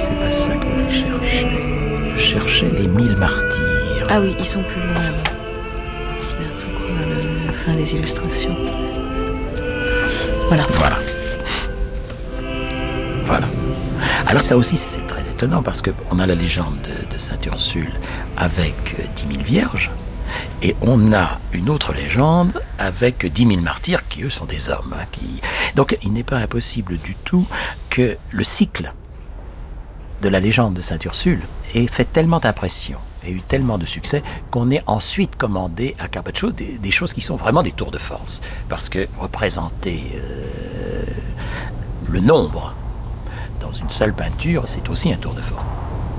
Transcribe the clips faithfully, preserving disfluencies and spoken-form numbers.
c'est pas ça que je cherchais. Je cherchais les mille martyrs. Ah oui, ils sont plus loin là-bas. Je crois le, la fin des illustrations. Voilà. Voilà. Voilà. Alors ça aussi, c'est très étonnant parce qu'on a la légende de, de Sainte Ursule avec dix mille vierges et on a une autre légende avec dix mille martyrs qui, eux, sont des hommes. Hein, qui... Donc, il n'est pas impossible du tout que le cycle de la légende de Sainte Ursule ait fait tellement d'impression et eu tellement de succès qu'on ait ensuite commandé à Carpaccio des, des choses qui sont vraiment des tours de force. Parce que représenter euh, le nombre dans une seule peinture, c'est aussi un tour de force.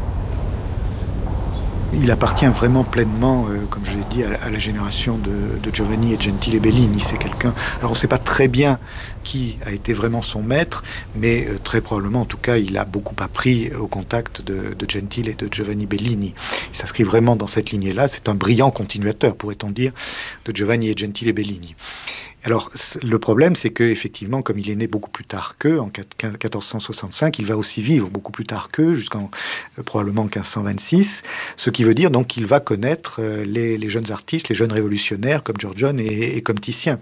Il appartient vraiment pleinement, euh, comme je l'ai dit, à, à la génération de, de Giovanni et Gentile Bellini. C'est quelqu'un... Alors on ne sait pas très bien qui a été vraiment son maître, mais euh, très probablement, en tout cas, il a beaucoup appris au contact de, de Gentile et de Giovanni Bellini. Il s'inscrit vraiment dans cette lignée-là. C'est un brillant continuateur, pourrait-on dire, de Giovanni et Gentile Bellini. Alors, le problème, c'est qu'effectivement, comme il est né beaucoup plus tard qu'eux, en quatorze cent soixante-cinq, il va aussi vivre beaucoup plus tard qu'eux, jusqu'en euh, probablement quinze cent vingt-six, ce qui veut dire donc qu'il va connaître euh, les, les jeunes artistes, les jeunes révolutionnaires comme Giorgione et, et comme Titien.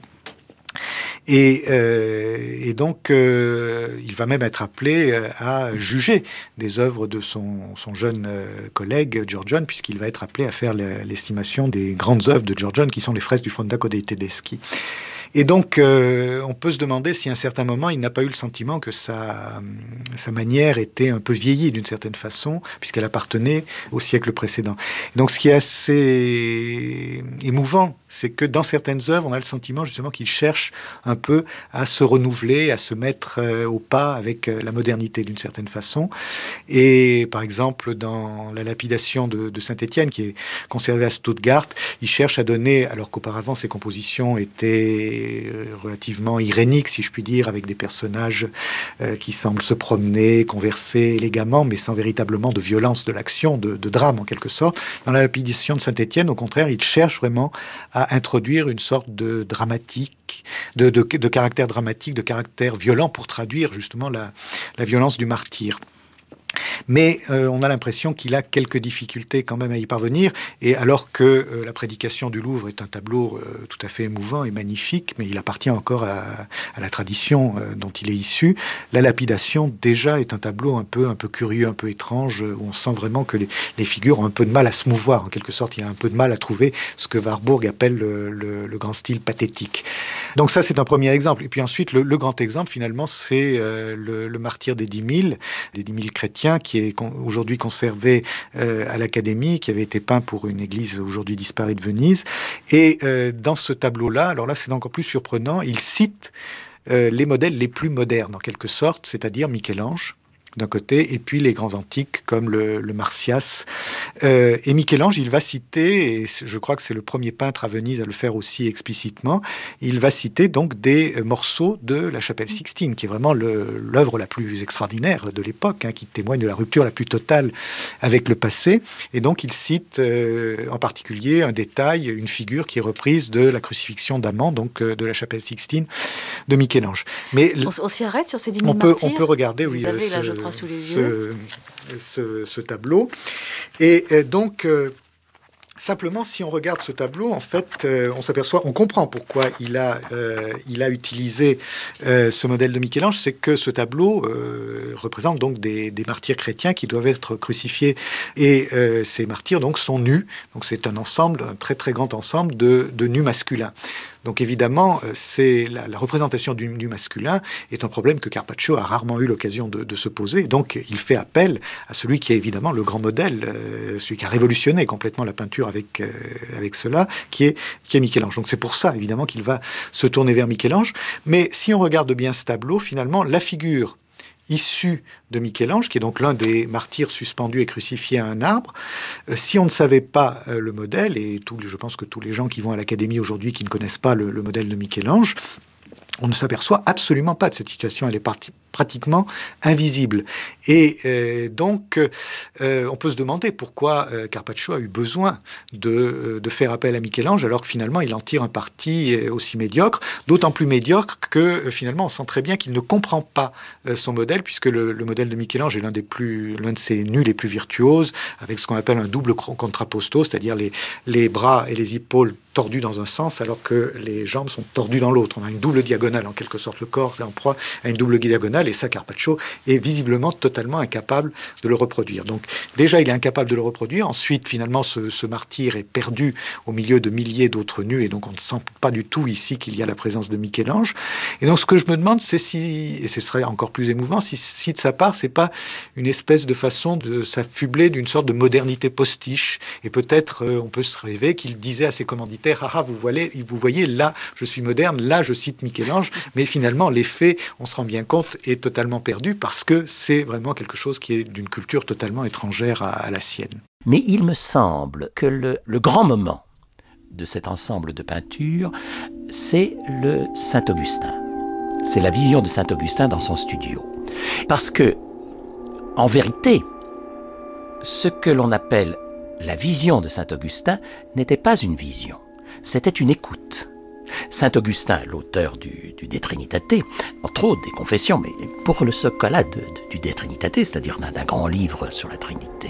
Et, euh, et donc, euh, il va même être appelé euh, à juger des œuvres de son, son jeune euh, collègue Giorgione, puisqu'il va être appelé à faire l'estimation des grandes œuvres de Giorgione, qui sont les fresques du Fondaco dei Tedeschi. Et donc, euh, on peut se demander si à un certain moment, il n'a pas eu le sentiment que sa, sa manière était un peu vieillie d'une certaine façon, puisqu'elle appartenait au siècle précédent. Et donc, ce qui est assez émouvant, c'est que dans certaines œuvres, on a le sentiment justement qu'il cherche un peu à se renouveler, à se mettre euh, au pas avec euh, la modernité d'une certaine façon. Et par exemple, dans la lapidation de, de Saint-Étienne, qui est conservée à Stuttgart, il cherche à donner, alors qu'auparavant ses compositions étaient relativement iréniques, si je puis dire, avec des personnages euh, qui semblent se promener, converser élégamment, mais sans véritablement de violence de l'action, de, de drame en quelque sorte. Dans la lapidation de Saint-Étienne, au contraire, il cherche vraiment à introduire une sorte de dramatique, de, de, de caractère dramatique, de caractère violent pour traduire justement la, la violence du martyr. Mais euh, on a l'impression qu'il a quelques difficultés quand même à y parvenir, et alors que euh, la prédication du Louvre est un tableau euh, tout à fait émouvant et magnifique, mais il appartient encore à, à la tradition euh, dont il est issu, la lapidation déjà est un tableau un peu, un peu curieux, un peu étrange, où on sent vraiment que les, les figures ont un peu de mal à se mouvoir, en quelque sorte. Il a un peu de mal à trouver ce que Warburg appelle le, le, le grand style pathétique. Donc ça, c'est un premier exemple. Et puis ensuite, le, le grand exemple, finalement, c'est euh, le, le martyr des dix mille, des dix mille chrétiens, qui est aujourd'hui conservé euh, à l'Académie, qui avait été peint pour une église aujourd'hui disparue de Venise. Et euh, dans ce tableau-là, alors là, c'est encore plus surprenant, il cite euh, les modèles les plus modernes, en quelque sorte, c'est-à-dire Michel-Ange, d'un côté, et puis les grands antiques comme le, le Marsyas. Euh, et Michel-Ange, il va citer, et je crois que c'est le premier peintre à Venise à le faire aussi explicitement, il va citer donc des morceaux de la chapelle Sixtine, qui est vraiment le, l'œuvre la plus extraordinaire de l'époque, hein, qui témoigne de la rupture la plus totale avec le passé. Et donc il cite euh, en particulier un détail, une figure qui est reprise de la crucifixion d'Amand, donc euh, de la chapelle Sixtine de Michel-Ange. Mais on, on s'y arrête sur ces dix mille on peut, martyrs. on peut regarder, oui, avez, ce, là, je crois, sous les ce, yeux. Ce, ce tableau. Et euh, donc, euh, simplement, si on regarde ce tableau, en fait, euh, on s'aperçoit, on comprend pourquoi il a, euh, il a utilisé euh, ce modèle de Michel-Ange, c'est que ce tableau euh, représente donc des, des martyrs chrétiens qui doivent être crucifiés, et euh, ces martyrs donc sont nus. Donc c'est un ensemble, un très très grand ensemble de, de nus masculins. Donc évidemment, c'est la, la représentation du, du masculin est un problème que Carpaccio a rarement eu l'occasion de, de se poser. Donc il fait appel à celui qui est évidemment le grand modèle, euh, celui qui a révolutionné complètement la peinture avec, euh, avec cela, qui est, qui est Michel-Ange. Donc c'est pour ça évidemment qu'il va se tourner vers Michel-Ange. Mais si on regarde bien ce tableau, finalement, la figure issu de Michel-Ange, qui est donc l'un des martyrs suspendus et crucifiés à un arbre. Euh, si on ne savait pas euh, le modèle, et tout, je pense que tous les gens qui vont à l'Académie aujourd'hui qui ne connaissent pas le, le modèle de Michel-Ange, on ne s'aperçoit absolument pas de cette situation. Elle est partie pratiquement invisible. Et euh, donc, euh, on peut se demander pourquoi euh, Carpaccio a eu besoin de, de faire appel à Michel-Ange, alors que finalement, il en tire un parti aussi médiocre, d'autant plus médiocre que euh, finalement, on sent très bien qu'il ne comprend pas euh, son modèle, puisque le, le modèle de Michel-Ange est l'un des plus, l'un de ses nus les plus virtuoses, avec ce qu'on appelle un double contrapposto, c'est-à-dire les, les bras et les épaules tordus dans un sens, alors que les jambes sont tordues dans l'autre. On a une double diagonale, en quelque sorte. Le corps est en proie à une double diagonale, et ça, Carpaccio est visiblement totalement incapable de le reproduire. Donc, déjà, il est incapable de le reproduire. Ensuite, finalement, ce, ce martyr est perdu au milieu de milliers d'autres nus, et donc on ne sent pas du tout ici qu'il y a la présence de Michel-Ange. Et donc, ce que je me demande, c'est si, et ce serait encore plus émouvant, si, si de sa part, c'est pas une espèce de façon de s'affubler d'une sorte de modernité postiche, et peut-être, euh, on peut se rêver qu'il disait à ses commanditaires: ah, ah, vous voyez, vous voyez, là, je suis moderne, là, je cite Michel-Ange, mais finalement, l'effet, on se rend bien compte, est totalement perdu parce que c'est vraiment quelque chose qui est d'une culture totalement étrangère à, à la sienne. Mais il me semble que le, le grand moment de cet ensemble de peintures, c'est le Saint-Augustin. C'est la vision de Saint-Augustin dans son studio. Parce que, en vérité, ce que l'on appelle la vision de Saint-Augustin n'était pas une vision. C'était une écoute. Saint-Augustin, l'auteur du, du De Trinitate, entre autres des Confessions, mais pour le ce cas-là de, de, du De Trinitate, c'est-à-dire d'un, d'un grand livre sur la Trinité,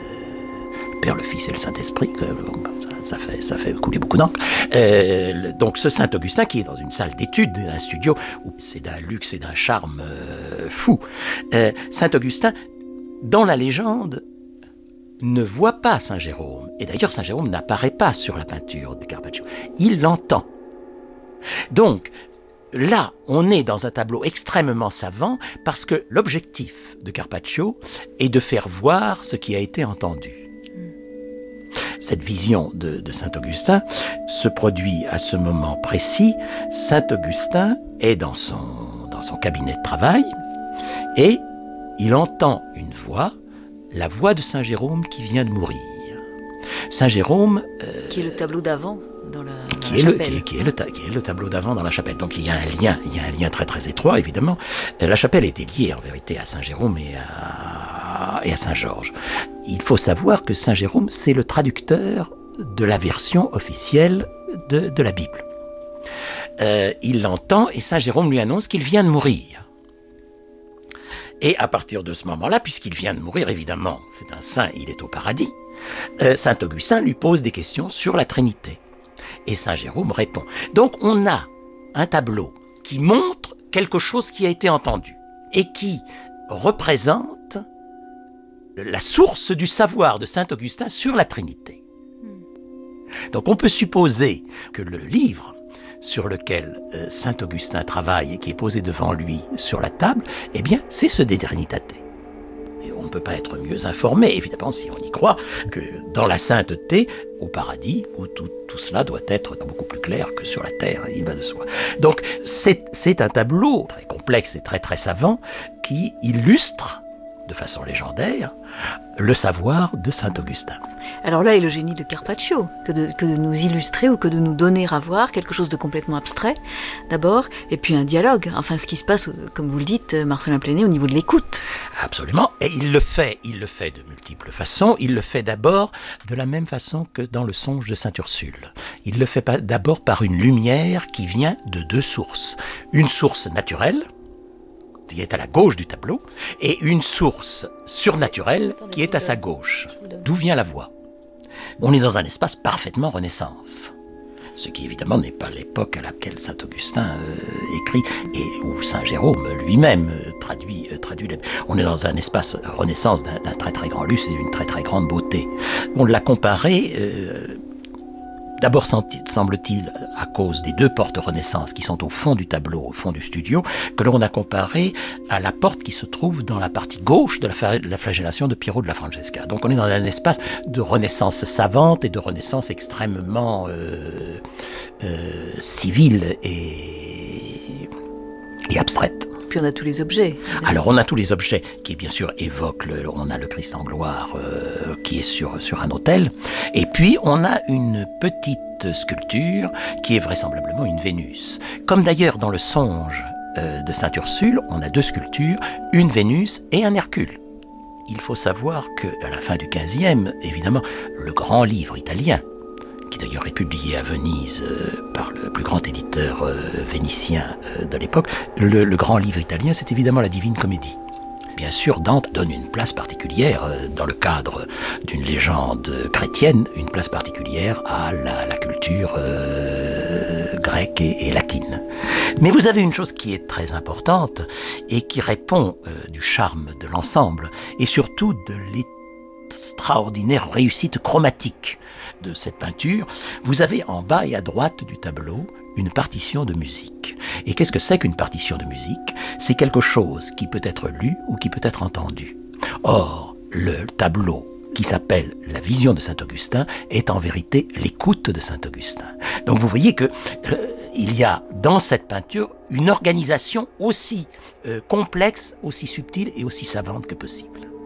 euh, le Père, le Fils et le Saint-Esprit, que, bon, ça, ça, fait, ça fait couler beaucoup d'encre. Euh, donc ce Saint-Augustin qui est dans une salle d'études, un studio, où c'est d'un luxe et d'un charme euh, fou. Euh, Saint-Augustin, dans la légende, ne voit pas Saint Jérôme. Et d'ailleurs, Saint Jérôme n'apparaît pas sur la peinture de Carpaccio. Il l'entend. Donc, là, on est dans un tableau extrêmement savant parce que l'objectif de Carpaccio est de faire voir ce qui a été entendu. Cette vision de, de Saint-Augustin se produit à ce moment précis. Saint-Augustin est dans son, dans son cabinet de travail et il entend une voix, la voix de Saint Jérôme qui vient de mourir. Saint Jérôme... Euh, qui est le tableau d'avant dans la, dans qui, la est le, chapelle. qui, est, qui, est le, qui est le tableau d'avant dans la chapelle. Donc il y a un lien, il y a un lien très très étroit, évidemment. La chapelle était liée en vérité à Saint Jérôme et à, et à Saint Georges. Il faut savoir que Saint Jérôme, c'est le traducteur de la version officielle de, de la Bible. Euh, il l'entend et Saint Jérôme lui annonce qu'il vient de mourir. Et à partir de ce moment-là, puisqu'il vient de mourir, évidemment, c'est un saint, il est au paradis, euh, Saint Augustin lui pose des questions sur la Trinité. Et Saint Jérôme répond. Donc on a un tableau qui montre quelque chose qui a été entendu et qui représente la source du savoir de Saint Augustin sur la Trinité. Donc on peut supposer que le livre sur lequel euh, Saint Augustin travaille et qui est posé devant lui sur la table, eh bien, c'est ce De Trinitate. Et on ne peut pas être mieux informé, évidemment, si on y croit, que dans la sainteté, au paradis, où tout, tout cela doit être beaucoup plus clair que sur la terre, il va de soi. Donc, c'est, c'est un tableau très complexe et très très savant qui illustre, de façon légendaire, le savoir de Saint Augustin. Alors là est le génie de Carpaccio, que de, que de nous illustrer ou que de nous donner à voir quelque chose de complètement abstrait, d'abord, et puis un dialogue, enfin ce qui se passe, comme vous le dites, Marcellin Plenay, au niveau de l'écoute. Absolument, et il le fait, il le fait de multiples façons. Il le fait d'abord de la même façon que dans le songe de Sainte Ursule. Il le fait d'abord par une lumière qui vient de deux sources. Une source naturelle, qui est à la gauche du tableau, et une source surnaturelle qui est à sa gauche. D'où vient la voix? On est dans un espace parfaitement Renaissance, ce qui évidemment n'est pas l'époque à laquelle Saint Augustin euh, écrit et où Saint Jérôme lui-même euh, traduit, euh, traduit les... On est dans un espace Renaissance d'un, d'un très très grand luxe et d'une très très grande beauté. On l'a comparé... Euh, D'abord, semble-t-il, à cause des deux portes Renaissance qui sont au fond du tableau, au fond du studio, que l'on a comparé à la porte qui se trouve dans la partie gauche de la, de la flagellation de Piero de la Francesca. Donc on est dans un espace de Renaissance savante et de Renaissance extrêmement euh, euh, civile et, et abstraite. Puis on a tous les objets. Évidemment. Alors on a tous les objets qui bien sûr évoquent, le, on a le Christ en gloire euh, qui est sur, sur un autel, et puis on a une petite sculpture qui est vraisemblablement une Vénus. Comme d'ailleurs dans le songe euh, de Sainte-Ursule, on a deux sculptures, une Vénus et un Hercule. Il faut savoir qu'à la fin du quinzième, évidemment, le grand livre italien, qui d'ailleurs est publié à Venise euh, par le plus grand éditeur euh, vénitien euh, de l'époque, le, le grand livre italien, c'est évidemment la Divine Comédie. Bien sûr, Dante donne une place particulière, euh, dans le cadre d'une légende chrétienne, une place particulière à la, la culture euh, grecque et, et latine. Mais vous avez une chose qui est très importante et qui répond euh, du charme de l'ensemble et surtout de l'extraordinaire réussite chromatique de cette peinture. Vous avez en bas et à droite du tableau une partition de musique. Et qu'est-ce que c'est qu'une partition de musique ? C'est quelque chose qui peut être lu ou qui peut être entendu. Or, le tableau qui s'appelle La Vision de Saint-Augustin est en vérité l'écoute de Saint-Augustin. Donc vous voyez que euh, il y a dans cette peinture une organisation aussi euh, complexe, aussi subtile et aussi savante que possible.